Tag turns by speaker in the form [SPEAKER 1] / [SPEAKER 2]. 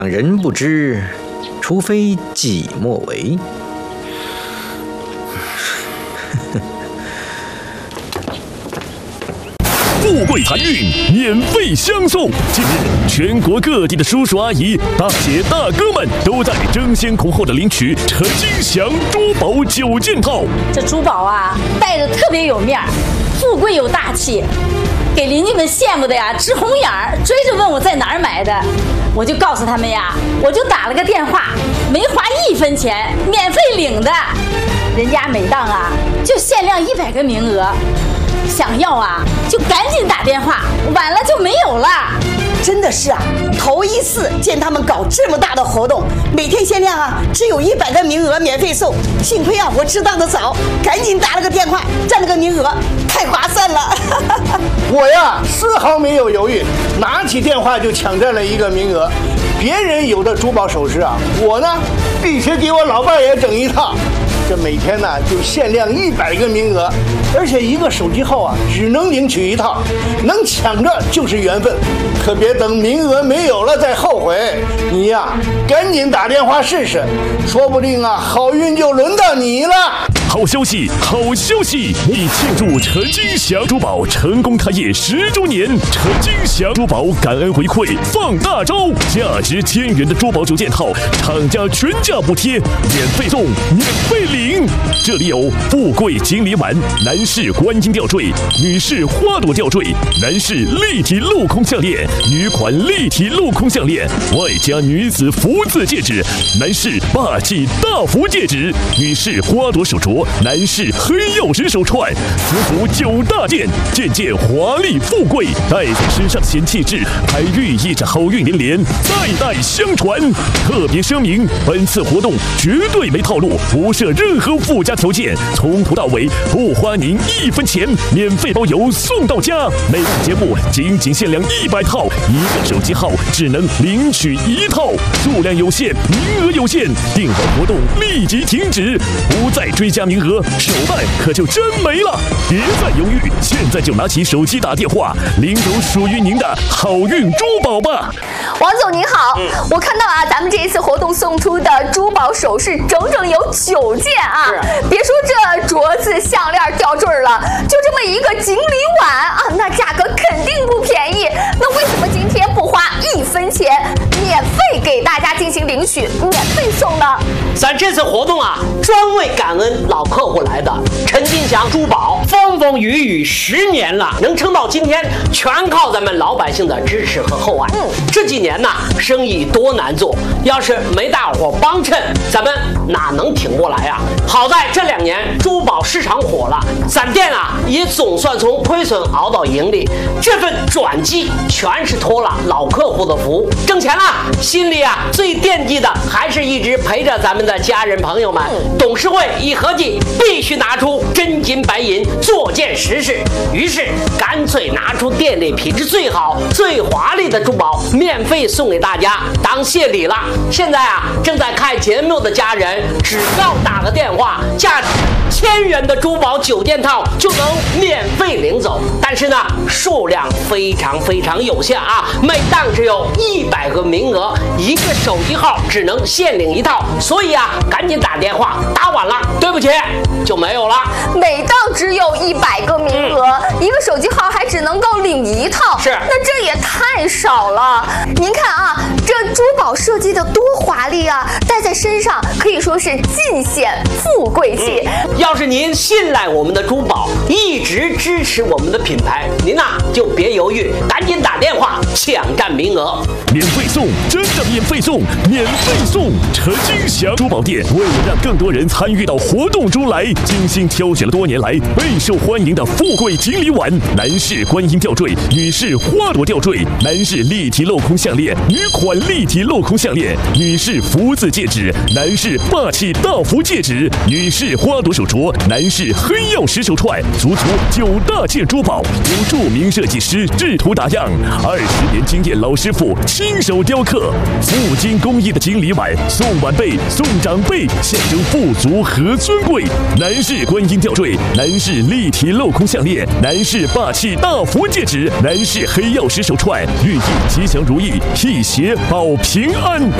[SPEAKER 1] 人不知，除非己莫为。
[SPEAKER 2] 富贵财运免费相送！近日，全国各地的叔叔阿姨、大姐大哥们都在争先恐后的领取陈金祥珠宝9件套。
[SPEAKER 3] 这珠宝啊，戴着特别有面儿，富贵又大气，给邻居们羡慕的呀直红眼儿，追着问我在哪儿买的。我就告诉他们呀，我就打了个电话，没花1分钱，免费领的。人家每档啊就限量100个名额。想要啊，就赶紧打电话，晚了就没有了。
[SPEAKER 4] 真的是啊，头一次见他们搞这么大的活动，每天限量啊，只有100个名额免费送。幸亏啊，我知道的早，赶紧打了个电话，占了个名额，太划算了。
[SPEAKER 5] 我呀，丝毫没有犹豫，拿起电话就抢占了1个名额。别人有的珠宝首饰啊，我呢必须给我老伴也整一套。这每天呢就限量100个名额，而且1个手机号啊只能领取1套，能抢着就是缘分，可别等名额没有了再后悔。你呀，赶紧打电话试试，说不定啊好运就轮到你了。
[SPEAKER 2] 好消息，好消息！为庆祝陈金祥珠宝成功开业10周年，陈金祥珠宝感恩回馈放大招，价值1000元的珠宝9件套，厂家全价补贴，免费送，免费领。这里有富贵锦鲤碗、男士观音吊坠、女士花朵吊坠、男士立体镂空项链、女款立体镂空项链，外加女子福字戒指、男士霸气大福戒指、女士花朵手镯。男士黑曜石手串，此服9大件，件件华丽富贵，戴在身上显气质，还寓意着好运连连，代代相传。特别声明，本次活动绝对没套路，不设任何附加条件，从头到尾不花您1分钱，免费包邮送到家。每档节目仅限量100套，1个手机号只能领取1套，数量有限，名额有限，订完活动立即停止，不再追加名额，手办可就真没了。别再犹豫，现在就拿起手机打电话，领走属于您的好运珠宝吧。
[SPEAKER 6] 王总您好，我看到啊，咱们这一次活动送出的珠宝首饰整整有9件啊，别说这镯子、项链、吊坠了，就这么一个锦鲤碗啊，那价格肯定不便宜。那为什么今天不花1分钱，免费给大家进行领取，免费送呢？
[SPEAKER 7] 咱这次活动啊，专为感恩老客户来的。陈金祥珠宝风风雨雨10年了，能撑到今天，全靠咱们老百姓的支持和厚爱。这几年呢，生意多难做，要是没大伙帮衬，咱们哪能挺过来啊？好在这2年珠宝市场火了，咱店啊也总算从亏损熬到盈利。这份转机全是托了老客户的福，挣钱了，心里啊最惦记的还是一直陪着咱们的家人朋友们。董事会一合计，必须拿出真金白银做件实事，于是干脆拿出店里品质最好、最华丽的珠宝，免费送给大家当谢礼了。现在啊，正在看节目的家人，只要打个电话，价值1000元的珠宝9件套就能免费领走。但是呢，数量非常有限啊，每档只有100个名额，1个手机号只能限领1套，所以啊，赶紧打电话，打晚了，对不起，就没有了。
[SPEAKER 6] 每档只有100个名额，1个手机号还只能够领1套，
[SPEAKER 7] 是，
[SPEAKER 6] 那这也太少了。您看啊，这珠宝设计的多华丽啊，戴在身上可以说是尽显富贵气。
[SPEAKER 7] 要是您信赖我们的珠宝，一直支持我们的品牌，您呐就别犹豫，赶紧打电话抢占名额。
[SPEAKER 2] 免费送，真的免费送，免费送！陈金祥珠宝店为了让更多人参与到活动中来，精心挑选了多年来备受欢迎的富贵锦鲤碗、男士观音吊坠、女士花朵吊坠、男士立体镂空项链、女款立体镂空项链、女士福字戒指、男士霸气大福戒指、女士花朵手镯、男士黑曜石手串，足9大件珠宝，由著名设计师制图打样，20年经验老师傅亲手雕刻，富金工艺的锦鲤碗，送晚辈、送长辈，象征富足和尊贵。男士观音吊坠、男士立体镂空项链、男士霸气大福戒指、男士黑曜石手串，寓意吉祥如意、辟邪保平安。